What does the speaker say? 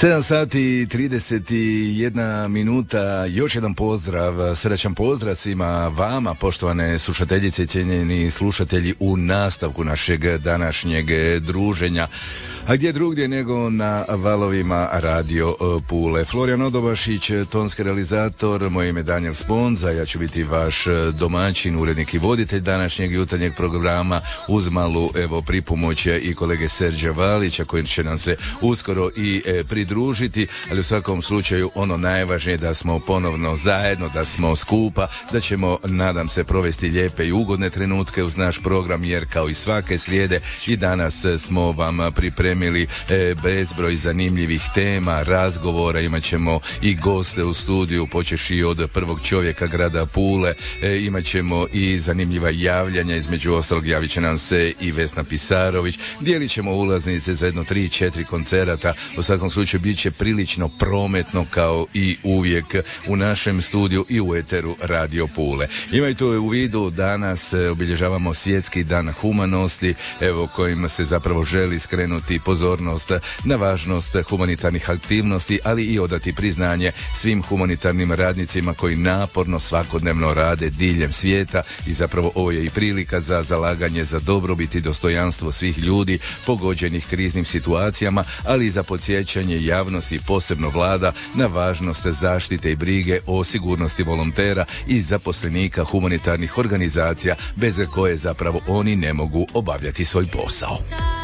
7 sati i 31 minuta, još jedan pozdrav, srećan pozdrav svima vama, poštovane slušateljice i cijenjeni slušatelji u nastavku našeg današnjeg druženja. A gdje drugdje nego na valovima Radio Pule. Florijan Odobašić, tonski realizator, moje ime Daniel Sponza, ja ću biti vaš domaćin, urednik i voditelj današnjeg jutarnjeg programa uz malu pripomoć i kolege Serđa Valića koji će nam se uskoro i pridružiti, ali u svakom slučaju ono najvažnije da smo ponovno zajedno, da smo skupa, da ćemo, nadam se, provesti lijepe i ugodne trenutke uz naš program, jer kao i svake srijede i danas smo vam pripremili bezbroj zanimljivih tema, razgovora, imat ćemo i goste u studiju, počeši od prvog čovjeka grada Pule, imat ćemo i zanimljiva javljanja, između ostalog javit će nam se i Vesna Pisarović, dijelit ćemo ulaznice za jedno 3-4 koncerata, u svakom slučaju bit će prilično prometno kao i uvijek u našem studiju i u eteru Radio Pule. Imajte u vidu, danas obilježavamo Svjetski dan humanosti, kojim se zapravo želi skrenuti pozornost na važnost humanitarnih aktivnosti, ali i odati priznanje svim humanitarnim radnicima koji naporno svakodnevno rade diljem svijeta i zapravo ovo je i prilika za zalaganje za dobrobit i dostojanstvo svih ljudi pogođenih kriznim situacijama, ali i za podsjećanje javnosti, posebno vlada, na važnost zaštite i brige o sigurnosti volontera i zaposlenika humanitarnih organizacija bez koje zapravo oni ne mogu obavljati svoj posao.